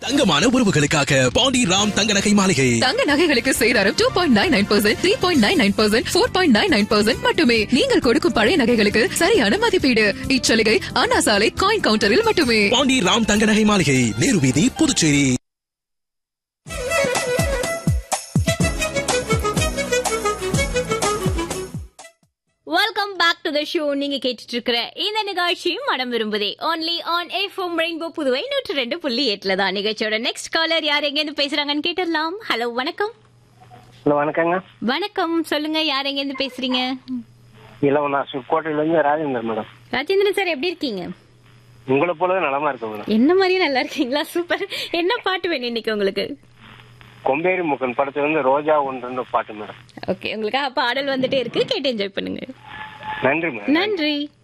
தங்கமான உறவுகளுக்காக பாண்டி ராம் தங்க நகை மாளிகை. தங்க நகைகளுக்கு சேதாரம் 2.99%, 3.99%, 4.99% மட்டுமே. நீங்கள் கொடுக்கும் பழைய நகைகளுக்கு சரியான மதிப்பீடு. இச்சலுகை அண்ணா சாலை காயின் கவுண்டரில் மட்டுமே. பாண்டி ராம் தங்க நகை மாளிகை, நேரு வீதி, Puducherry. Welcome back to the show. நீங்க கேட்டுட்டு இருக்கிற இந்த நிகழ்ச்சி மனம் விரும்புதே only on FM rainbow Puduvai 102.8 தான். நிகழ்ச்சியோட நெக்ஸ்ட் காலர் யார் எங்க இருந்து பேசுறாங்கன்னு கேட்டுடலாம். ஹலோ, வணக்கம். ஹலோ, வணக்கங்க. வணக்கம், சொல்லுங்க, யார் எங்க இருந்து பேசுறீங்க? கோட்டையில இருந்து ராஜேந்திரன் மேடம். ராஜேந்திரன் சார், எப்படி இருக்கீங்க? உங்களை போலவே நலமா இருக்கு மேடம். என்ன மாதிரியே நல்லா இருக்கீங்களா? சூப்பர். என்ன பாட்டு வேணும் இன்னைக்கு உங்களுக்கு? கொம்பேரி முக்கன் படத்துல இருந்து ரோஜா ஒன்று பாட்டு மேடம். ஓகே, உங்களுக்காக பாடல் வந்துட்டே இருக்கு, கேட்டு என்ஜாய் பண்ணுங்க. நன்றி மேடம். நன்றி.